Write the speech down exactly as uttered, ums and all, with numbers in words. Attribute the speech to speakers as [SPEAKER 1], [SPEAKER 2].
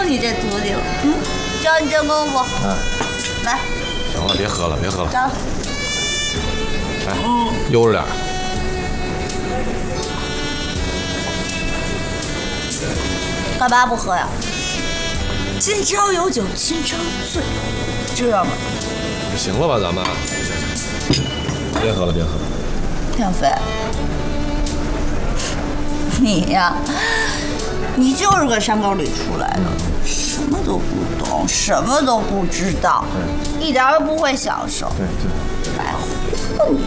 [SPEAKER 1] 你这徒弟了。嗯，教你真功夫。
[SPEAKER 2] 嗯，
[SPEAKER 1] 来。
[SPEAKER 2] 行了，别喝了，别喝了。
[SPEAKER 1] 张。
[SPEAKER 2] 来，悠着点。
[SPEAKER 1] 干嘛不喝呀？今朝有酒今朝醉，知道吗？
[SPEAKER 2] 行了吧，咱们？行行，别喝了，别喝了。
[SPEAKER 1] 田飞，你呀，你就是个山沟里出来的，什么都不懂，什么都不知道，一点儿都不会享受。
[SPEAKER 2] 对对，
[SPEAKER 1] 白活你。